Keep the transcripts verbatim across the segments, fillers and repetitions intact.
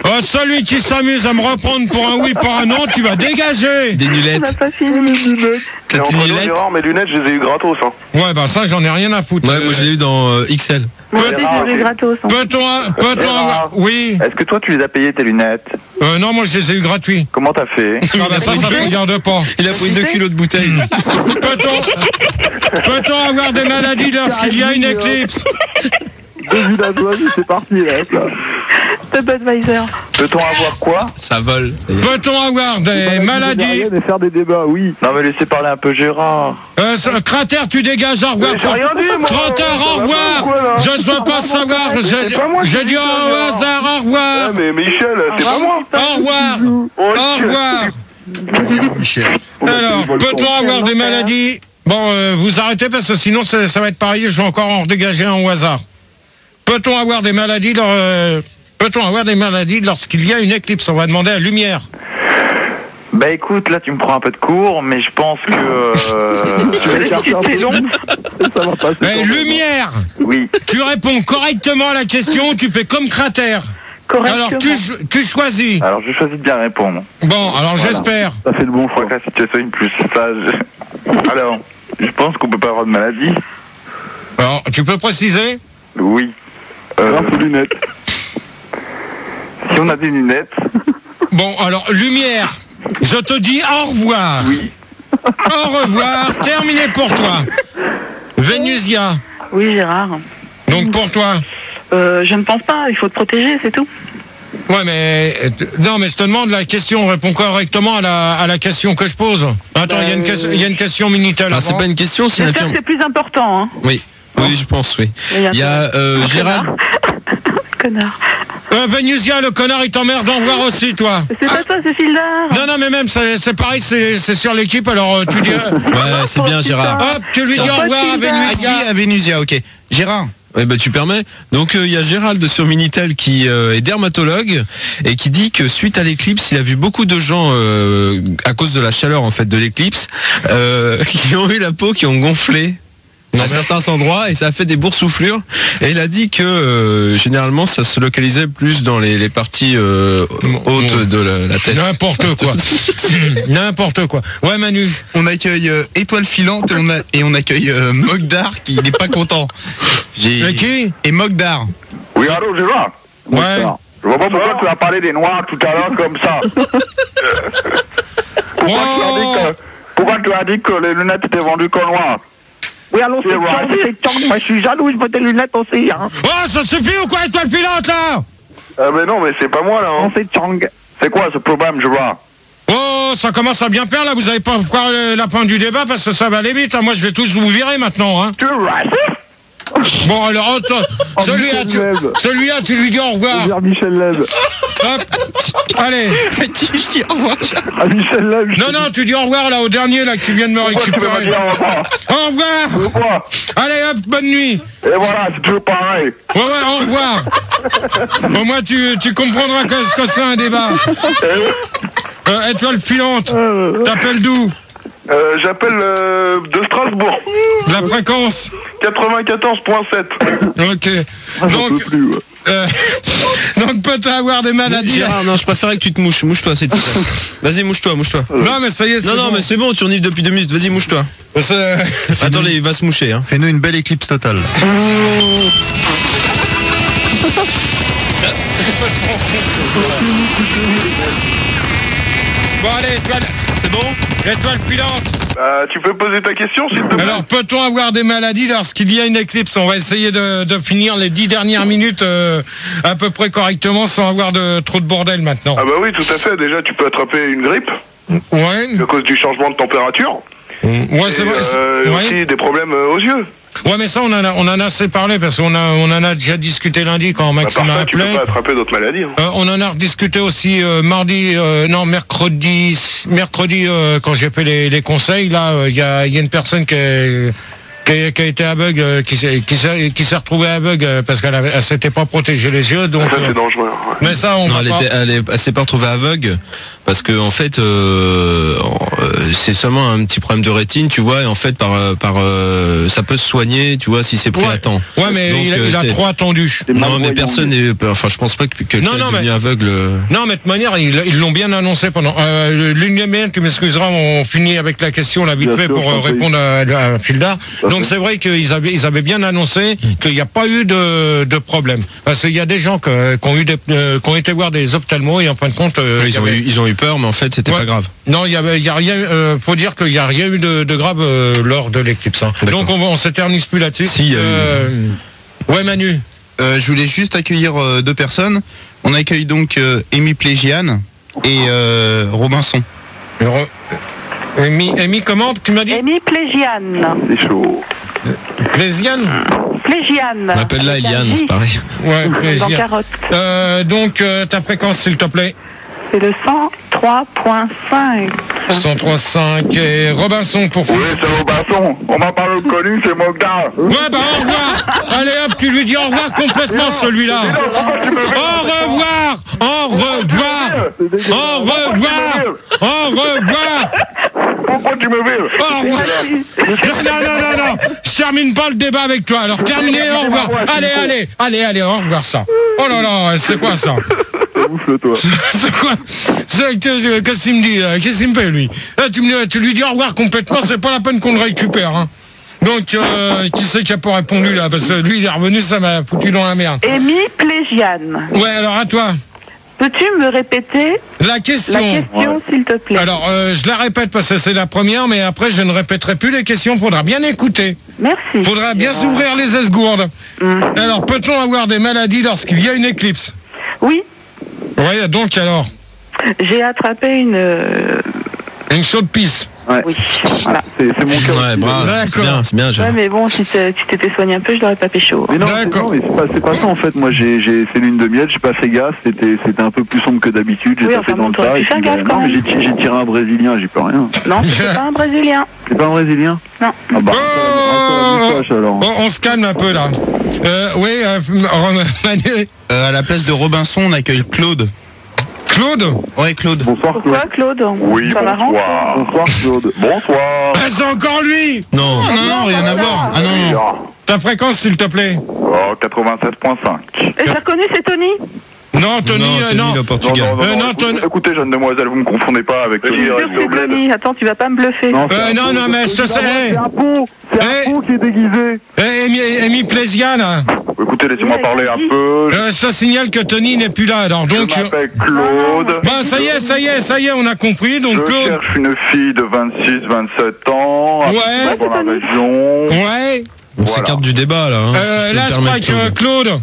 Oh, celui qui s'amuse à me reprendre pour un oui, pour un non, tu vas dégager. Des nulettes. On a pas fini. T'as tes nulettes. Gérard, mes lunettes, je les ai eu gratos. Hein. Ouais, bah ça, j'en ai rien à foutre. Ouais, moi je l'ai eu dans euh, X L. Moi aussi, je les ai eu gratos. hein. Peut-on, peut-on avoir... Oui. Est-ce que toi, tu les as payées, tes lunettes? Euh, non, moi, je les ai eu gratuits. Comment t'as fait? Ah bah ça, ça ne regarde pas. Il a pris deux kilos de bouteille. Peut-on, peut-on avoir des maladies lorsqu'il y a une éclipse? Deux villageois, c'est parti là. C'est Budweiser. Peut-on avoir quoi? Ça vole. Ça y est. Peut-on avoir des maladies? Et faire des débats, oui. Non mais laissez parler un peu Gérard. Euh, ce- Cratère, tu dégages, au revoir. Mais j'ai rien dit, moi. Cratère, au Ça va pas ou quoi, revoir. là? Je ne dois pas savoir. c'est pas moi Je, qui je dis dis ça, au Gérard. hasard, au revoir. Ouais, mais Michel, c'est pas moi. Au revoir. Au revoir. Alors, peut-on avoir des maladies? Bon, euh, vous arrêtez parce que sinon ça, ça va être pareil, je vais encore en dégager un au hasard. Peut-on avoir des maladies lors, euh, peut-on avoir des maladies lorsqu'il y a une éclipse? On va demander à Lumière. Bah écoute, là tu me prends un peu de cours, mais je pense que... Euh... tu vas chercher un peu long. Ça va passer. Eh, Lumière, Oui. tu réponds correctement à la question, tu fais comme Cratère. Correctement. Alors tu, cho- tu choisis. Alors je choisis de bien répondre. Bon, alors Voilà. j'espère. Ça fait le bon choix. Que la situation est plus sage. Alors, je pense qu'on peut pas avoir de maladie. Alors, tu peux préciser? Oui. Euh, lunettes. Si on a des lunettes. Bon, alors, Lumière, je te dis au revoir. Oui. Au revoir, terminé pour toi. Vénusia, Oui, Gérard. donc pour toi. Euh, je ne pense pas, il faut te protéger, c'est tout. Ouais, mais... euh, Non, mais je te demande la question, réponds correctement à la, à la question que je pose. Attends, il y a une question- il y a une question Minitel. Ah, c'est avant. pas une question, c'est une J'espère que affirmation. c'est plus important. Hein. Oui. Oui, je pense, oui. Oui, Il y a euh, Gérald. Connard. Euh, Vénusia, le connard, il t'emmerde, au revoir aussi, toi. C'est pas toi, c'est Fildar. Non, non, mais même, c'est c'est pareil, c'est c'est sur l'équipe, alors euh, tu dis... euh, Ouais, c'est bien, Gérard. hop, tu lui dis Tiens. au revoir à À qui? Vénusia. À Vénusia, ok. Gérard. Ouais, bah, tu permets. Donc il euh, y a Gérald sur Minitel qui euh, est dermatologue et qui dit que suite à l'éclipse, il a vu beaucoup de gens euh, à cause de la chaleur en fait de l'éclipse euh, qui ont eu la peau qui ont gonflé. À certains endroits et ça a fait des boursouflures et il a dit que euh, généralement ça se localisait plus dans les, les parties euh, hautes de la, la tête. N'importe quoi. N'importe quoi. Ouais, Manu. On accueille euh, Étoile Filante et on, a, et on accueille euh, Mogdar qui n'est pas content. J'ai- Mais qui? Et Mogdar. Oui, allô Gérard. Ouais. Je vois pas pourquoi tu as parlé des noirs tout à l'heure comme ça. Pourquoi, tu as dit que, pourquoi tu as dit que les lunettes étaient vendues qu'en noir? Oui, allons, c'est C'est vrai. Chong, c'est Chong. Moi, je suis jaloux, je veux des lunettes aussi. Hein. Oh, ça suffit ou quoi, étoile filante, là? Ah mais non, mais c'est pas moi là. Non, Hein. c'est Chong. C'est quoi ce problème, Gérard? Oh, ça commence à bien faire, là. Vous allez pas voir le lapin du débat parce que ça va aller vite. Hein. Moi, je vais tous vous virer maintenant. Hein. Tu es raciste? Bon, alors, attends, celui-là, tu, celui-là, tu lui dis au revoir. Michel Leb. Hop. Allez. À qui je dis au revoir, Gérard? À Michel Leb. Non, non, tu dis au revoir, là, au dernier, là, que tu viens de me Pourquoi tu peux pas récupérer. dire au revoir? Au revoir. Pourquoi? Allez, hop, bonne nuit. Et voilà, c'est toujours pareil. Ouais, ouais, au revoir. Au moins, tu, tu comprendras que, ce que c'est un débat. Euh, étoile filante, t'appelles d'où? Euh, J'appelle euh, de Strasbourg. La fréquence. quatre-vingt-quatorze virgule sept. Ok. Donc, euh, donc peut-être avoir des maladies. Gérard, non, je préférais que tu te mouches. Mouche-toi, c'est tout. Vas-y, mouche-toi, mouche-toi. Non, mais ça y est, c'est Non, non, bon. mais c'est bon, tu renifles depuis deux minutes. Vas-y, mouche-toi. C'est- Attendez, il va se moucher. Hein. Fais-nous une belle éclipse totale. Bon, allez, étoile. C'est bon? Étoile filante. Euh, tu peux poser ta question, s'il te plaît? Alors, peut-on avoir des maladies lorsqu'il y a une éclipse? On va essayer de, de finir les dix dernières minutes euh, à peu près correctement sans avoir de trop de bordel maintenant. Ah bah oui, tout à fait. Déjà, tu peux attraper une grippe Ouais. à cause du changement de température. Ouais, c'est Et, vrai. c'est- euh, ouais. aussi des problèmes euh, aux yeux. Ouais, mais ça, on en a, on en a assez parlé parce qu'on a, on en a déjà discuté lundi quand À Max part m'a ça, tu peux appelé. pas attraper d'autres maladies. Hein. Euh, on en a rediscuté aussi euh, mardi, euh, non mercredi, mercredi euh, quand j'ai fait les, les conseils. Là, il euh, y, a, y a une personne qui, est, qui, est, qui a été aveugle, euh, qui s'est qui s'est qui s'est retrouvée aveugle euh, parce qu'elle avait- elle s'était pas protégé les yeux. Donc, Ça, euh, c'est dangereux. Ouais. mais ça, on Non, va elle, pas. était, elle, est- elle s'est pas retrouvée aveugle parce que en fait, euh, euh, c'est seulement un petit problème de rétine, tu vois, et en fait, par, par, euh, ça peut se soigner, tu vois, si c'est pris Ouais. à temps. Ouais, mais Donc, il a, il a euh, trop attendu. T'es Non, mais malvoyant, personne lui. n'est. Enfin, je pense pas que quelqu'un Non, non, est devenu mais- aveugle. Non, mais de toute manière, ils ils l'ont bien annoncé pendant. Euh, L'une des miennes, tu m'excuseras, on finit avec la question là vite Bien fait sûr, pour je euh, t'en prie. répondre à, à Fildar. Tout à Donc fait. c'est vrai qu'ils avaient, ils avaient bien annoncé qu'il n'y a pas eu de, de problème. Parce qu'il y a des gens que- qui ont eu des, euh, qui ont été voir des ophtalmos et en fin de compte, euh, il Ils y ont, avait- eu, ils ont eu peur, mais en fait, c'était Ouais. pas grave. non, il y avait, il y a rien. Euh, faut dire qu'il n'y a rien eu de, de grave euh, lors de l'éclipse. Hein. D'accord. Donc on, on s'éternise plus là-dessus. Si, il y a eu- Euh, Ouais, Manu. Euh, je voulais juste accueillir euh, deux personnes. On accueille donc euh, Amy Plégiane et euh, Robinson. Re- Amy, Amy, comment tu m'as dit? Amy Plégiane. C'est chaud. Plésiane. Plégiane. On appelle là Avec un Eliane, J c'est pareil. Ouais, Dans Plésiane. carotte. Euh, donc euh, ta fréquence, s'il te plaît. C'est le cent trois point cinq. cent trois virgule cinq et Robinson pour Oui, c'est Robinson. On m'a pas reconnu, c'est Mogdar. Ouais, bah au revoir. Allez hop, tu lui dis au revoir complètement celui-là. Au revoir. Au revoir. Au revoir. Au revoir. Pourquoi tu me veux Au revoir. Non, non, non, non, non. Je termine pas le débat avec toi. Alors terminez, au revoir. Allez, allez, allez, allez, au revoir ça. Oh là là, c'est quoi ça? Oufle-toi. C'est quoi? C'est- Qu'est-ce qu'est-ce qu'il me dit là? Qu'est-ce qu'il me fait lui? Là, tu, me, tu lui dis au revoir complètement, c'est pas la peine qu'on le récupère. Hein. Donc, euh, qui c'est qui a pas répondu là? Parce que lui, il est revenu, ça m'a foutu dans la merde. Amy Plégiane. Ouais, alors à toi. Peux-tu me répéter La la question. question, s'il te plaît? Alors, euh, je la répète parce que c'est la première, mais après, je ne répéterai plus les questions. Faudra bien écouter. Merci. Faudra bien s'ouvrir les esgourdes. Alors, peut-on avoir des maladies lorsqu'il y a une éclipse? Oui, Ouais, donc alors, j'ai attrapé une... euh, une chaude pisse. Oui, voilà. C'est c'est mon cœur. Ouais, bravo, c'est D'accord. bien, c'est bien, Ouais, Gérard. mais bon, si t'es- tu t'étais soigné un peu, je l'aurais pas pécho. Mais non, c'est- D'accord. non, mais c'est pas, c'est pas ça en fait. Moi, j'ai j'ai fait lune de miel, j'ai pas fait gaffe. C'était c'était un peu plus sombre que d'habitude. J'ai Oui, tapé enfin, dans bon, le t'aurais tas. pu et faire puis, gaffe, euh, quand non, mais même. j'ai ti- j'ai tiré un Brésilien, j'y peux rien. Non, c'est pas un Brésilien. C'est pas un Brésilien? Non. Ah bah, Oh, encore la moustache, alors. Bon, on se calme un peu là. Euh, oui, euh, Manu. Euh, à la place de Robinson, on accueille Claude. Claude. Ouais, Claude. Bonsoir, Claude. Pourquoi, Claude? Oui, Ça m'arrange. bonsoir. Bonsoir, Claude. Bonsoir. Ah, c'est encore lui. Non, Ah non, non, rien à voir. Ah non, non. Ta fréquence, s'il te plaît. Oh, quatre-vingt-sept point cinq. Et j'ai reconnu, c'est Tony. Non, Tony, non, euh, Tony, non. le Portugal. Euh, non, écoutez, Tony- écoutez, jeune demoiselle, vous me confondez pas avec Tony. Je suis euh, sûre que au c'est bled. Tony. Attends, tu vas pas me bluffer. Non, c'est Euh, un non, pot. non, mais je te sais. C'est un pot. C'est Eh. un pot qui est déguisé. Eh, Amy, Amy Plésiane, Écoutez, laissez-moi Oui, parler un vas-y. peu. euh, je te signale que Tony n'est plus là. Alors donc, Je euh, m'appelle Claude. bah ça y est, ça y est, ça y est, on a compris. Donc Je Claude, cherche une fille de vingt-six vingt-sept ans, à Ouais. peu près dans la région. ouais. on Voilà. s'écarte du débat là. Hein, Euh, si je là, peux je me crois permettre, que Claude,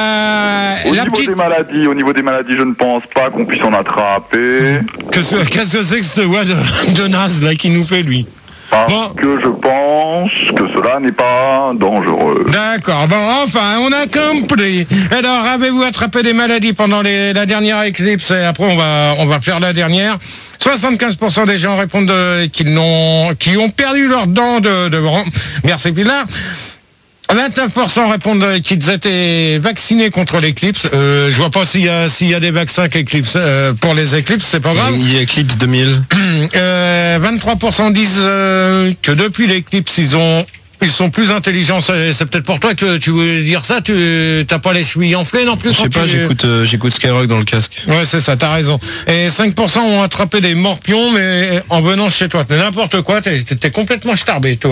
la, Au la niveau petite, des maladies, au niveau des maladies, je ne pense pas qu'on puisse en attraper. qu'est-ce que qu'est-ce que c'est que ce ouais de, de naze là qui nous fait lui? Parce Bon. que je pense que cela n'est pas dangereux. D'accord, bon, enfin, on a compris. Alors, avez-vous attrapé des maladies pendant les- la dernière éclipse? Et après, on va, on va faire la dernière. soixante-quinze pour cent des gens répondent euh, qu'ils n'ont, qui ont perdu leurs dents de, devant. Merci, Pilar. vingt-neuf pour cent répondent euh, qu'ils étaient vaccinés contre l'éclipse. Euh, je vois pas s'il y a, s'il y a des vaccins qu'éclipse, euh, pour les éclipses, c'est pas grave. Il y a Eclipse deux mille. Euh, vingt-trois pour cent disent euh, que depuis l'éclipse, ils ont ils sont plus intelligents. C'est, c'est peut-être pour toi que tu voulais dire ça. Tu t'as pas les chevilles enflées non plus. Je sais quand pas, tu- j'écoute euh, j'écoute Skyrock dans le casque. Ouais, c'est ça. T'as raison. Et cinq pour cent ont attrapé des morpions, mais en venant chez toi. N'importe quoi. T'es, t'es complètement starbé, toi.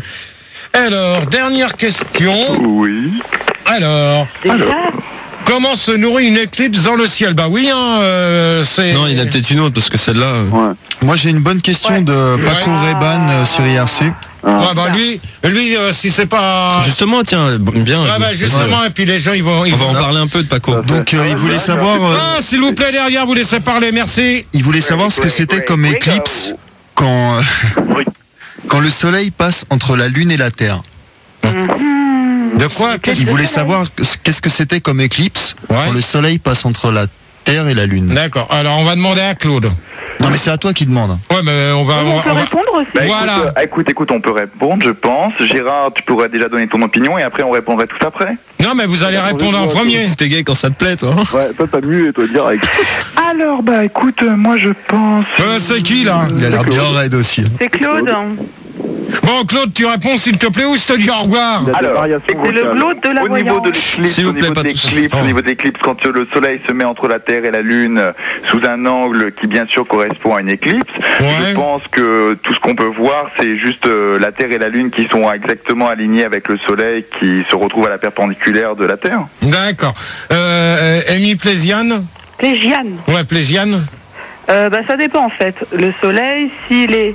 Alors, dernière question. Oui. Alors, Déjà? comment se nourrit une éclipse dans le ciel? Bah oui, hein. Euh, c'est. Non, il y en a peut-être une autre parce que celle-là. euh, Ouais. Moi j'ai une bonne question Ouais. de Paco Ouais. Reban euh, sur I R C. Ouais, bah lui, lui, euh, si c'est pas. Justement, tiens, bien. Ouais, bah écoute, justement, et puis les gens, ils vont. Ils on va vont... en parler un peu de Paco. Donc euh, il voulait savoir euh, Ah, s'il vous plaît, derrière, vous laissez parler, merci. il voulait savoir ce que c'était comme éclipse quand euh, quand le soleil passe entre la lune et la terre. De quoi? Qu'est-ce Il que... voulait savoir ce- qu'est-ce que c'était comme éclipse Ouais. quand le soleil passe entre la Terre et la Lune. D'accord. Alors on va demander à Claude. Non mais c'est à toi qui demande. Ouais, mais on va. Oui, on on va- peut on va- répondre aussi. Bah, Voilà. Écoute, euh, écoute, écoute, on peut répondre, je pense. Gérard, tu pourrais déjà donner ton opinion et après on répondrait tout après. Non, mais vous allez répondre en premier. T'es gay quand ça te plaît, toi. Ouais, toi t'as mieux et toi direct. Alors, bah écoute, euh, moi je pense... Euh, c'est qui là? Il a l'air bien raide aussi. C'est Claude. Bon, Claude, tu réponds s'il te plaît ou je te dis au revoir. Il y a des Alors, variations C'est le vocales. Claude de la Au niveau voyance. de l'éclipse, S'il vous au plaît, niveau pas de tous. l'éclipse, Oh. au niveau de l'éclipse, quand euh, le soleil se met entre la Terre et la Lune euh, sous un angle qui bien sûr correspond à une éclipse, Ouais. je pense que tout ce qu'on peut voir, c'est juste euh, la Terre et la Lune qui sont exactement alignés avec le soleil qui se retrouve à la perpendiculaire de la Terre. D'accord. Euh, euh, Amy Plésiane? Plégiane. Ouais, Plésiane. Euh, bah, ça dépend en fait. Le soleil, s'il est,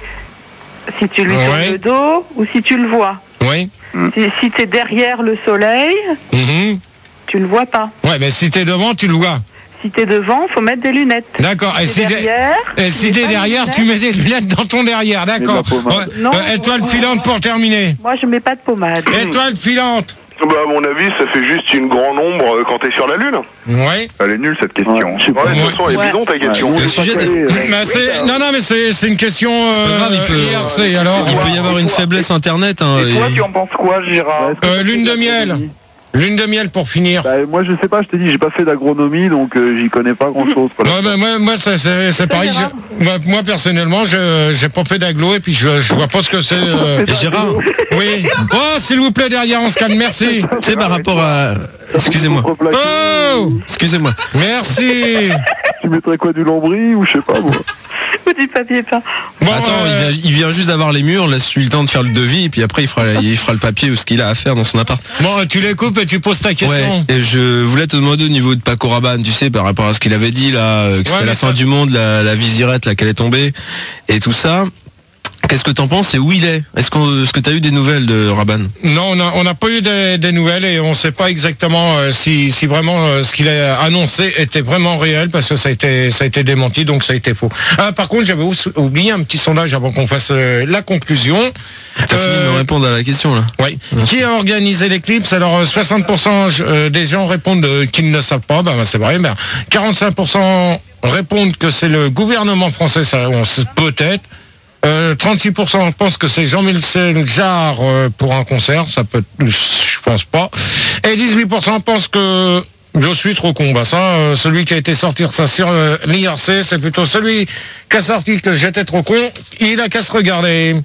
si tu lui Ouais. tournes le dos ou si tu le vois. Oui. Si, si tu es derrière le soleil, Mhm. tu le vois pas. Ouais, mais si t'es devant, tu le vois. Si tu es devant, faut mettre des lunettes. D'accord. Et Si si t'es t'es derrière, et tu si mets t'es pas les derrière, lunettes. tu mets des lunettes dans ton derrière. D'accord. Et de la pommade. Ouais. Non. Euh, étoile filante pour terminer. Moi, je mets pas de pommade. Étoile filante. Bah, à mon avis, ça fait juste une grande ombre euh, quand t'es sur la Lune. Oui. Elle est nulle cette question. Ouais, je sais Ouais, pas. de toute façon, elle est Ouais. bidon ta question. Ouais, Le sujet de- Mais c'est non non mais c'est c'est une question C'est pas grave, il peut- euh, I R C alors. Il peut y avoir une faiblesse internet. Hein, Et toi, et- tu en penses quoi, Gérard? Est-ce que Euh, t'as lune fait de miel. l'agronomie Lune de miel pour finir. Bah, moi je sais pas, je t'ai dit, j'ai pas fait d'agronomie donc euh, j'y connais pas grand chose. Ouais, ben, moi, moi c'est, c'est, c'est pareil. Gérard je- moi, moi, personnellement, je j'ai pas fait d'aglo et puis je, je vois pas ce que c'est. euh, Et Gérard, Oui. Oh, s'il vous plaît, derrière, on se calme. Merci. tu sais, par rapport à. Excusez-moi. Oh, Excusez-moi. merci. Tu mettrais quoi, du lambris ou je sais pas moi. Ou du papier peint. Bon, Attends, euh, il, vient, il vient juste d'avoir les murs, laisse-lui le temps de faire le devis, et puis après il fera, il fera le papier ou ce qu'il a à faire dans son appart. bon, tu les coupes et tu poses ta Ouais, question. et je voulais te demander au niveau de Paco Rabanne, tu sais, par rapport à ce qu'il avait dit là, euh, que Ouais, c'était mais la fin ça- du monde, la, la visirette là qu'elle est tombée, et tout ça. Qu'est-ce que t'en penses et où il est? Est-ce qu'on, est-ce que t'as eu des nouvelles de Rabanne? Non, on n'a on n'a pas eu des, des nouvelles et on ne sait pas exactement euh, si, si vraiment euh, ce qu'il a annoncé était vraiment réel parce que ça a été, ça a été démenti, donc ça a été faux. Ah, par contre, j'avais ous- oublié un petit sondage avant qu'on fasse euh, la conclusion. T'as fini de Euh, me répondre à la question là. Oui. Qui a organisé l'éclipse? Alors euh, soixante pour cent euh, des gens répondent euh, qu'ils ne savent pas, ben, ben, c'est vrai, mais quarante-cinq pour cent répondent que c'est le gouvernement français, ça on sait peut-être. Euh, trente-six pour cent pensent que c'est Jean-Michel Jarre euh, pour un concert, ça peut, je pense pas. Et dix-huit pour cent pensent que je suis trop con. Bah ça, euh, celui qui a été sortir ça sur euh, l'I R C, c'est plutôt celui qui a sorti que j'étais trop con. Il a qu'à se regarder.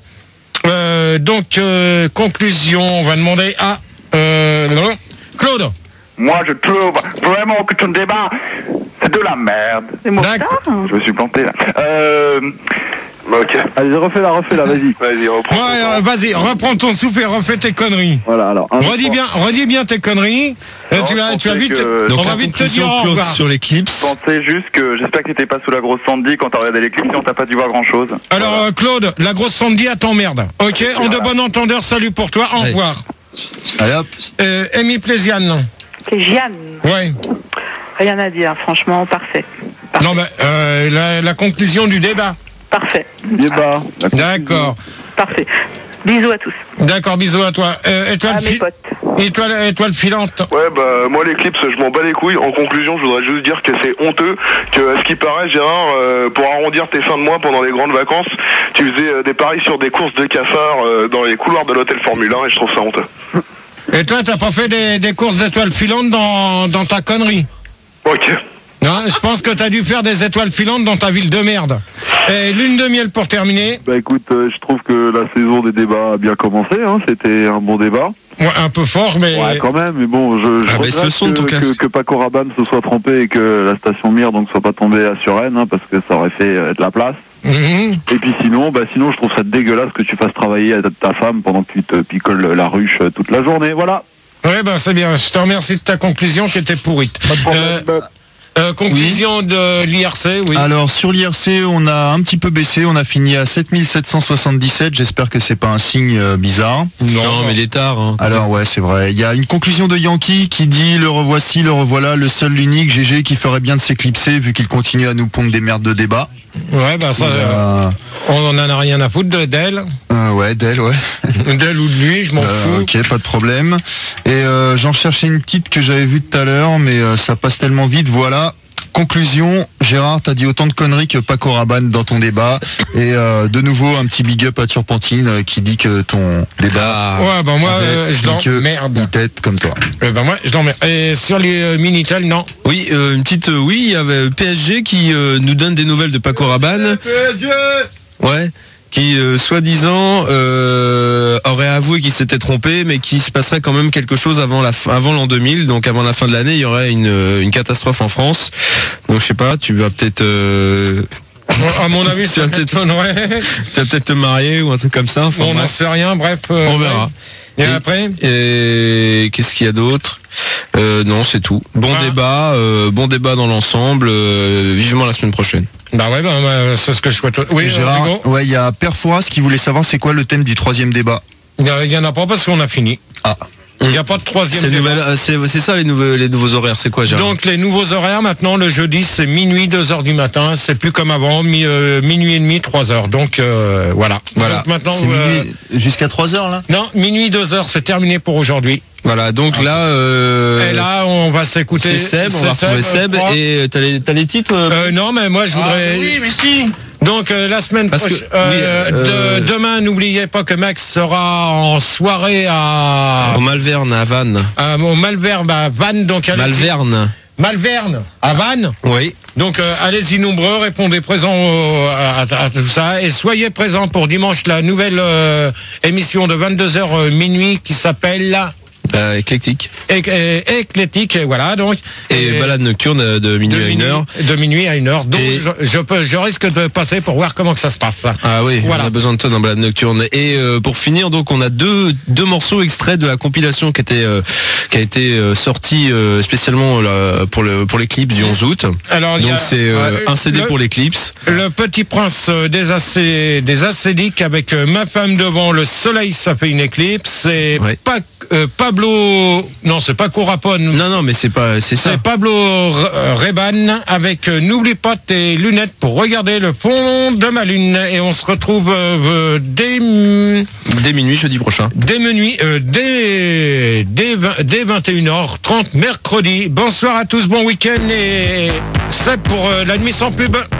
Euh, donc euh, conclusion, on va demander à euh, non, Claude. Moi, je trouve vraiment que ton débat, c'est de la merde. C'est mon D'accord. retard. Je me suis planté là. Euh... Ok. Allez, refais-la, refais-la, vas-y. Vas-y, reprends. Ouais, euh, vas-y, reprends ton souffle et refais tes conneries. Voilà, alors. un, Redis trois. bien, redis bien tes conneries. Euh, Non, tu je vas, tu vas pensais vite. que- Donc on va la vite te conclusion dire au Claude revoir. sur l'éclipse. Je pensais juste que j'espère que t'étais pas sous la grosse Sandy quand t'as regardé l'éclipse, on t'a pas dû voir grand chose. Alors euh, Claude, la grosse Sandy, elle t'emmerde. Ok, en de bon entendeur, salut pour toi, au Allez. revoir. Allez hop. Euh, Amy Plésiane. Plégiane. Ouais. Rien à dire, franchement, parfait. Parfait. Non mais euh, la, la conclusion du débat. Parfait. Débat. La D'accord. Parfait. Bisous à tous. D'accord, bisous à toi. Euh, étoile, À mes fi- potes. étoile, étoile filante. Ouais, bah, moi, l'éclipse, je m'en bats les couilles. En conclusion, je voudrais juste dire que c'est honteux, que, à ce qui paraît, Gérard, euh, pour arrondir tes fins de mois pendant les grandes vacances, tu faisais euh, des paris sur des courses de cafards euh, dans les couloirs de l'hôtel Formule un, et je trouve ça honteux. Et toi, t'as pas fait des, des courses d'étoiles filantes dans, dans ta connerie? Ok. Non, je pense que t'as dû faire des étoiles filantes dans ta ville de merde. Et lune de miel pour terminer. Bah écoute, euh, je trouve que la saison des débats a bien commencé, hein, c'était un bon débat. Ouais, un peu fort, mais... Ouais, quand même, mais bon, je, je Ah, baisse regrette le son de ton que, casque. que, que Paco Rabanne se soit trompé et que la station Mir donc soit pas tombée à Suresnes, hein, parce que ça aurait fait euh, de la place. Mhm. Et puis sinon, bah sinon, je trouve ça dégueulasse que tu fasses travailler ta, ta femme pendant que tu te picoles la ruche euh, toute la journée, voilà. Ouais, ben c'est bien. Je te remercie de ta conclusion qui était pourrite. Euh, euh, conclusion de l'I R C, oui. Alors sur l'I R C, on a un petit peu baissé, on a fini à sept mille sept cent soixante-dix-sept, j'espère que c'est pas un signe euh, bizarre. Non, mais il est tard. Hein. Alors ouais, c'est vrai. Il y a une conclusion de Yankee qui dit le revoici, le revoilà, le seul, l'unique, G G qui ferait bien de s'éclipser vu qu'il continue à nous pondre des merdes de débat. Ouais, ben ça, Il, euh, euh, on en a rien à foutre de- d'elle. euh, ouais, d'elle, ouais. D'elle ou de lui, je m'en Euh, fous. ok, pas de problème. Et euh, j'en cherchais une petite que j'avais vue tout à l'heure, mais euh, ça passe tellement vite. Voilà. Conclusion, Gérard, t'as dit autant de conneries que Paco Rabanne dans ton débat. Et euh, de nouveau, un petit big up à Turpentine euh, qui dit que ton débat... Ouais, ben moi, euh, je l'emmerde. l'emmerde. Une tête comme toi. Euh, ben moi, je l'emmerde. Et sur les euh, Minitel, non. Oui, euh, une petite... euh, oui, il y avait P S G qui euh, nous donne des nouvelles de Paco Rabanne. P S G Ouais. Qui, euh, soi-disant, euh, aurait avoué qu'il s'était trompé, mais qu'il se passerait quand même quelque chose avant la fin, avant l'an deux mille, donc avant la fin de l'année, il y aurait une, une catastrophe en France. Donc je sais pas, tu vas peut-être... Euh... À mon avis, tu vas peut-être ouais. tu vas peut-être te marier ou un truc comme ça. Enfin, On n'en bref. sait rien, bref. euh, On verra. Et, et après Et qu'est-ce qu'il y a d'autre euh, Non, c'est tout. Bon Ah. débat, euh, bon débat dans l'ensemble. Euh, vivement la semaine prochaine. Bah ouais, bah, bah, c'est ce que je souhaite. Oui, euh, Gérard, Hugo ouais, il y a Père Fouras qui voulait savoir c'est quoi le thème du troisième débat. Il n'y en a pas parce qu'on a fini. Ah. Il n'y a pas de troisième C'est débat. nouvelle- euh, c'est c'est ça les nouveaux, les nouveaux horaires, c'est quoi, Gérard? Donc les nouveaux horaires maintenant, le jeudi c'est minuit, deux heures du matin, c'est plus comme avant, mi- euh, minuit et demi, trois heures. Donc euh, voilà. Voilà. Donc, maintenant, C'est euh, minuit jusqu'à trois heures là. non, minuit, deux heures, c'est terminé pour aujourd'hui. Voilà, donc là, euh, Et là, on va s'écouter. c'est Seb, on va c'est retrouver Seb, Seb, je crois. et t'as les, t'as les titres euh, Euh, non, mais moi je voudrais. mais si. Donc euh, la semaine Parce que, prochaine, euh, oui, euh, de- demain, n'oubliez pas que Max sera en soirée à, au Malverne, à Vannes. à- au Malverne, à Vannes, donc allez-y. Malverne. Malverne, à Vannes. Oui. Donc euh, allez-y nombreux, répondez présents au- à, à- à tout ça et soyez présents pour dimanche la nouvelle euh, émission de vingt-deux heures euh, minuit qui s'appelle Euh, éclectique. Éc- euh, Éclectique, et voilà donc. Et balade nocturne euh, de minuit de à une heure. De minuit à une heure. Donc Et- je, je peux, je risque de passer pour voir comment que ça se passe. Ah oui, Voilà. on a besoin de toi dans balade nocturne. Et euh, pour finir, donc on a deux deux morceaux extraits de la compilation qui était euh, qui a été euh, sortie euh, spécialement là, pour le pour l'éclipse du onze août. Alors il y Donc a c'est euh, ouais, un C D le- pour l'éclipse. Le Petit Prince euh, des, acé, des acédiques avec euh, Ma femme devant le soleil, ça fait une éclipse. C'est Ouais. pas euh, Pablo, non c'est pas Corapone. Non non, mais c'est pas c'est ça. C'est Pablo R- Reban avec euh, N'oublie pas tes lunettes pour regarder le fond de ma lune. Et on se retrouve euh, euh, dès, Dès minuit jeudi prochain. dès minuit, euh, dès, dès, vingt- dès vingt et une heures trente mercredi. Bonsoir à tous, bon week-end et c'est pour euh, la nuit sans pub.